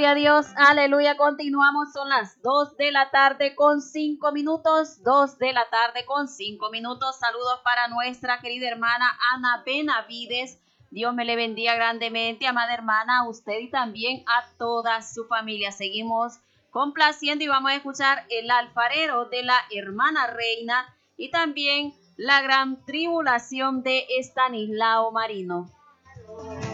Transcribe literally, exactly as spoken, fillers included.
Gloria a Dios, aleluya, continuamos, son las dos de la tarde con cinco minutos, dos de la tarde con cinco minutos, saludos para nuestra querida hermana Ana Benavides, Dios me le bendiga grandemente, amada hermana, a usted y también a toda su familia, seguimos complaciendo y vamos a escuchar El alfarero de la hermana Reina y también La gran tribulación de Estanislao Marino.